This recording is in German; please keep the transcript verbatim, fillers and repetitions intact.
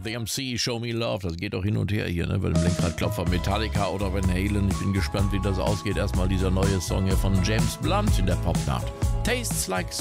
The M C, Show Me Love, das geht auch hin und her hier, ne? Bei dem Lenkradklopfer Metallica oder Van Halen. Ich bin gespannt, wie das ausgeht. Erstmal dieser neue Song hier von James Blunt in der Popnacht. Tastes Like